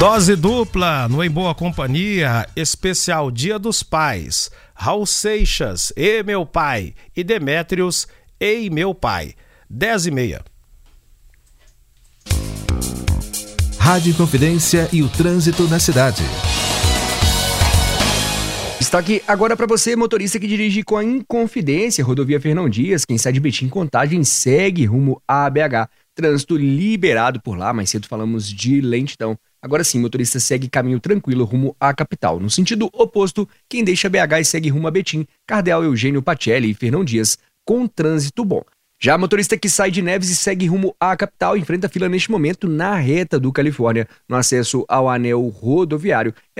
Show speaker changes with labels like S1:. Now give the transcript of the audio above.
S1: Dose dupla no Em Boa Companhia, especial Dia dos Pais. Raul Seixas, E Meu Pai, e Demétrios, Ei Meu Pai. 10h30.
S2: Rádio Inconfidência e o trânsito na cidade.
S3: Destaque agora para você, motorista que dirige com a Inconfidência, rodovia Fernão Dias, quem sai de Betim Contagem segue rumo a BH. Trânsito liberado por lá, mais cedo falamos de lentidão. Agora sim, motorista segue caminho tranquilo rumo à capital. No sentido oposto, quem deixa BH e segue rumo a Betim, Cardeal Eugênio Pacelli e Fernão Dias, com trânsito bom. Já motorista que sai de Neves e segue rumo à capital enfrenta fila neste momento na reta do Califórnia, no acesso ao anel rodoviário.